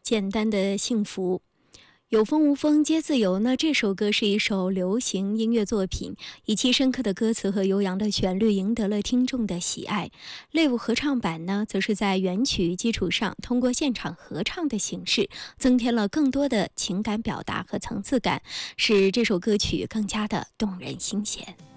简单的幸福。有风无风皆自由呢，这首歌是一首流行音乐作品，以其深刻的歌词和悠扬的旋律赢得了听众的喜爱。Live 合唱版呢，则是在原曲基础上，通过现场合唱的形式，增添了更多的情感表达和层次感，使这首歌曲更加的动人心弦。